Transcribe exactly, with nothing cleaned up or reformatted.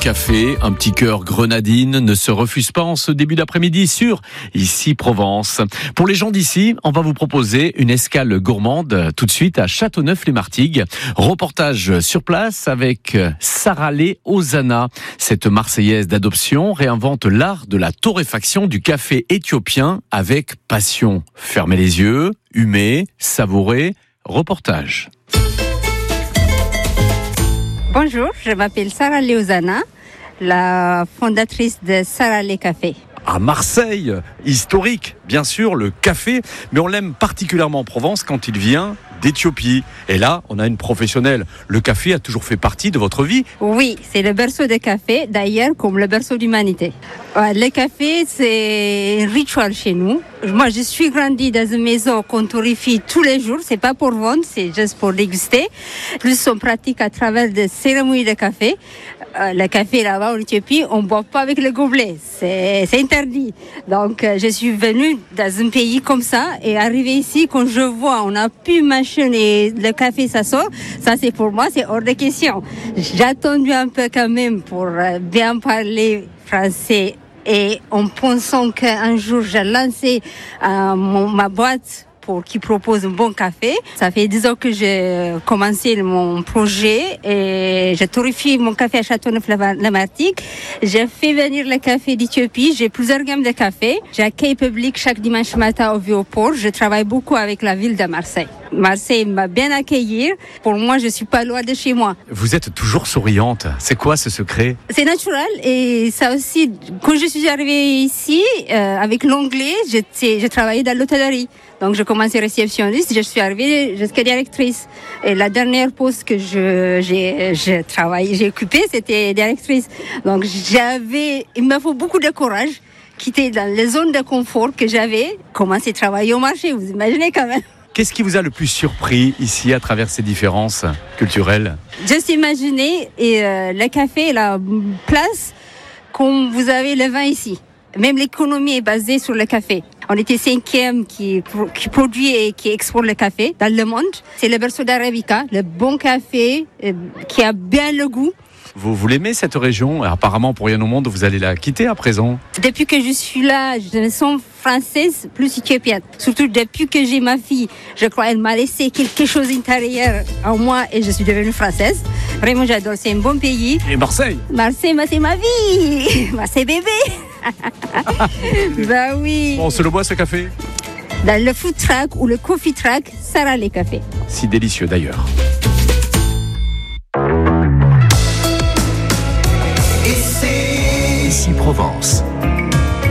café, un petit cœur grenadine ne se refuse pas en ce début d'après-midi sur Ici Provence. Pour les gens d'ici, on va vous proposer une escale gourmande tout de suite à Châteauneuf-les-Martigues. Reportage sur place avec Saralé Ozana. Cette Marseillaise d'adoption réinvente l'art de la torréfaction du café éthiopien avec passion. Fermez les yeux, humez, savourez. Reportage. Bonjour, je m'appelle Saralé Ozana, la fondatrice de Saralé Café. À Marseille, historique, bien sûr, le café, mais on l'aime particulièrement en Provence quand il vient d'Éthiopie. Et là, on a une professionnelle. Le café a toujours fait partie de votre vie ? Oui, c'est le berceau de café, d'ailleurs, comme le berceau d'humanité. Le café, c'est un rituel chez nous. Moi, je suis grandie dans une maison qu'on torréfie tous les jours. C'est pas pour vendre, c'est juste pour déguster. Plus, on pratique à travers des cérémonies de café. Euh, le café là-bas en Éthiopie, on ne boit pas avec le gobelet, c'est, c'est interdit. Donc euh, je suis venue dans un pays comme ça et arrivée ici, quand je vois, on a pu mâcher le café, ça sort, ça c'est pour moi, c'est hors de question. J'ai attendu un peu quand même pour euh, bien parler français et en pensant qu'un jour j'ai lancé euh, mon, ma boîte pour qui propose un bon café. Ça fait dix ans que j'ai commencé mon projet et j'ai torréfié mon café à Châteauneuf-les-Martigues. J'ai fait venir le café d'Éthiopie. J'ai plusieurs gammes de café. J'accueille public chaque dimanche matin au Vieux-Port. Je travaille beaucoup avec la ville de Marseille. Marseille m'a bien accueilli. Pour moi, je suis pas loin de chez moi. Vous êtes toujours souriante. C'est quoi ce secret ? C'est naturel et ça aussi, quand je suis arrivée ici, euh, avec l'anglais, j'ai, j'ai travaillé dans l'hôtellerie. Donc, je commençais réceptionniste, je suis arrivée jusqu'à directrice. Et la dernière poste que je, j'ai, j'ai travaillé, j'ai occupée, c'était directrice. Donc, j'avais, il me faut beaucoup de courage, quitter dans les zones de confort que j'avais, commencer à travailler au marché, vous imaginez quand même. Qu'est-ce qui vous a le plus surpris ici à travers ces différences culturelles ? Juste imaginez et, euh, le café et la place comme vous avez le vin ici. Même l'économie est basée sur le café. On était cinquième qui, qui produit et qui exporte le café dans le monde. C'est le berceau d'Arabica, le bon café euh, qui a bien le goût. Vous, vous l'aimez cette région ? Apparemment, pour rien au monde, vous allez la quitter à présent. Depuis que je suis là, je me sens française plus éthiopienne. Surtout depuis que j'ai ma fille. Je crois qu'elle m'a laissé quelque chose d'intérieur en moi et je suis devenue française. Vraiment, j'adore. C'est un bon pays. Et Marseille ? Marseille, c'est ma vie. Marseille bébé. Bah oui. Bon, on se le boit ce café ? Dans le food truck ou le coffee truck, Saralé Café. Si délicieux d'ailleurs. Ici Provence.